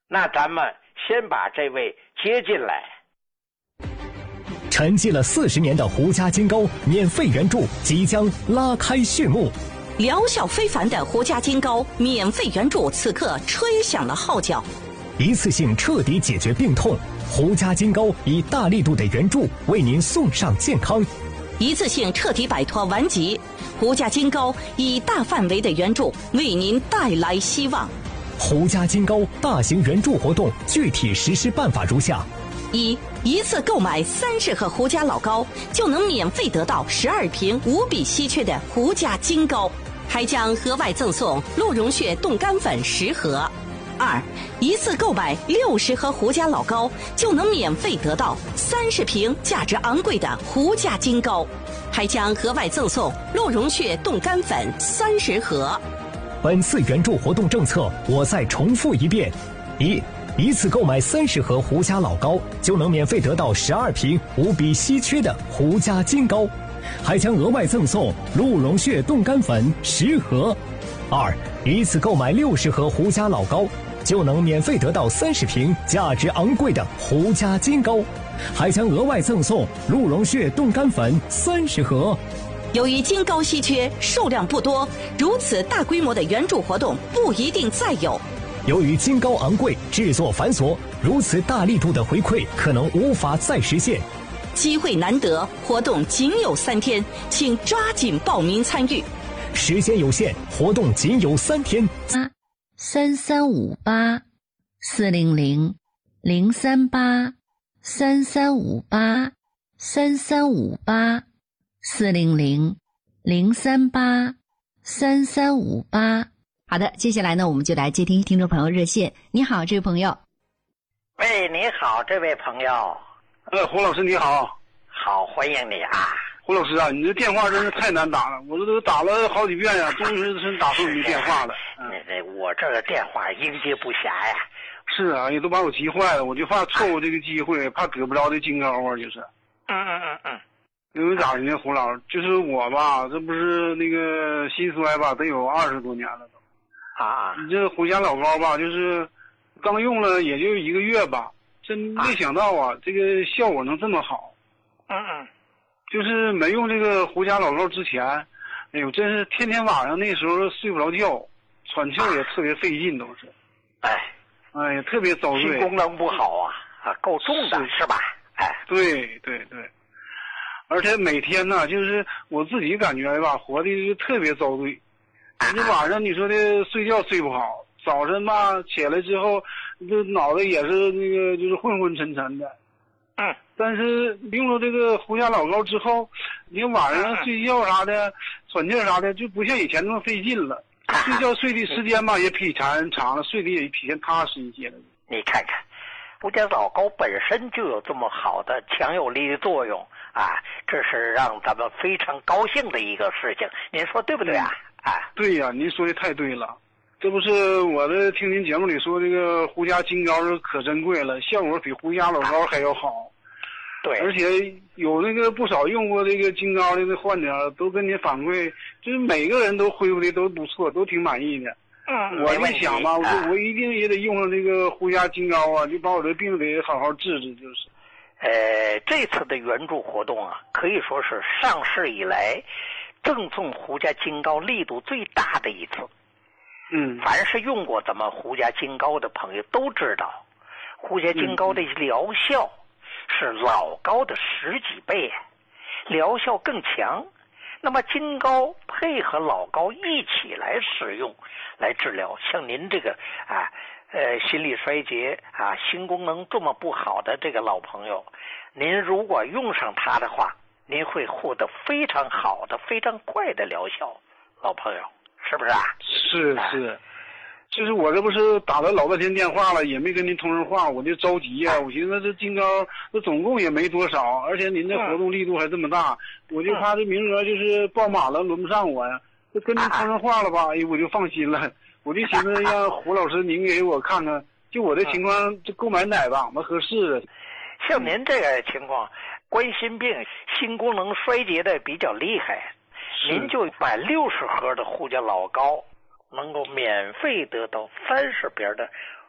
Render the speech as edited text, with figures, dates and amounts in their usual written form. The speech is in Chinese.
那咱们先把这位接进来。 沉寂了40年的胡家金膏免费援助即将拉开序幕， 疗效非凡的胡家金膏免费援助此刻吹响了号角， 一次性彻底解决病痛，胡家金膏以大力度的援助为您送上健康， 一次性彻底摆脱顽疾，胡家金膏以大范围的援助为您带来希望。 胡家金膏大型援助活动具体实施办法如下： 一次购买30盒胡家老膏，就能免费得到12瓶无比稀缺的胡家金膏，还将额外赠送鹿茸血冻干粉10盒。一次购买60盒胡家老膏，就能免费得到30瓶价值昂贵的胡家金膏，还将额外赠送鹿茸血冻干粉30盒。 本次援助活动政策我再重复一遍：一次购买30盒胡家老膏，就能免费得到12瓶无比稀缺的胡家金膏，还将额外赠送鹿茸血冻干粉10盒。一次购买60盒胡家老膏，就能免费得到30瓶价值昂贵的胡家金膏，还将额外赠送鹿茸血冻干粉30盒。 由于金膏稀缺，数量不多，如此大规模的援助活动不一定再有。 由于金膏昂贵，制作繁琐，如此大力度的回馈可能无法再实现。 机会难得，活动仅有3天，请抓紧报名参与。 时间有限，活动仅有3天。 3358-3358-3358-3358-3358。好的，接下来呢，我们就来接听听众朋友热线。你好，这位朋友。 喂，你好，这位朋友。 胡老师你好。 好，欢迎你啊。 胡老师啊，你这电话真是太难打了，我这都打了好几遍呀，终于是打通你电话了。 我这个电话应接不暇呀。 是啊，也都把我急坏了，我就怕错过这个机会，怕得不着这金膏啊，就是。因为咋的呢，胡老师，就是我吧，这不是那个心衰吧，得有20多年了都。你这胡家老膏吧，就是刚用了也就1个月吧，真没想到啊，这个效果能这么好。就是没用这个胡家老膏之前，哎呦，真是天天晚上那时候睡不着觉，喘气也特别费劲，都是。哎呀，特别遭罪。 心功能不好啊，够重的是吧？ 对。而且每天呢，就是我自己感觉吧，活的就特别遭罪。这晚上你说的睡觉睡不好，早晨吧起来之后，这脑袋也是那个就是昏昏沉沉的。但是用了这个胡家老膏之后，你晚上睡觉啥的、喘气啥的，就不像以前那么费劲了。睡觉睡的时间吧也比以前长了，睡得也比以前踏实一些了。 你看看，胡家老膏本身就有这么好的强有力的作用啊，这是让咱们非常高兴的一个事情，您说对不对啊？ 对呀，您说的太对了。这不是我的听您节目里说这个胡家金膏可珍贵了，效果比胡家老膏还要好。 对， 而且有那个不少用过这个金膏的那患者都跟你反馈，就是每个人都恢复的都不错，都挺满意的。我就想吧，我一定也得用上这个胡家金膏啊，就把我这病得好好治治，就是。 这次的援助活动啊，可以说是上市以来赠送胡家金膏力度最大的一次。凡是用过咱们胡家金膏的朋友都知道，胡家金膏的疗效是老膏的10几倍，疗效更强。那么金膏配合老膏一起来使用，来治疗像您这个心力衰竭心功能这么不好的这个老朋友，您如果用上它的话，您会获得非常好的、非常快的疗效。老朋友，是不是啊？ 是。就是我这不是打了老半天电话了，也没跟您通上话，我就着急呀。我寻思这金膏这总共也没多少，而且您这活动力度还这么大，我就怕这名额就是爆满了，轮不上我呀。就跟您通上话了吧，我就放心了。我就寻思让胡老师您给我看看，就我这情况，就购买哪档子合适。 像您这个情况，冠心病、心功能衰竭的比较厉害，您就买60盒的胡家老膏，能够免费得到30瓶的